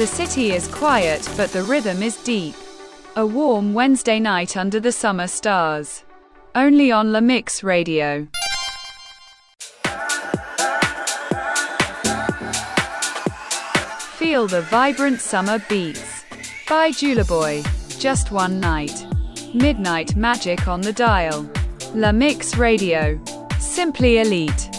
The city is quiet, but the rhythm is deep. A warm Wednesday night under the summer stars. Only on La Mix Radio. Feel the vibrant summer beats. By Julaboy. Just one night. Midnight magic on the dial. La Mix Radio. Simply elite.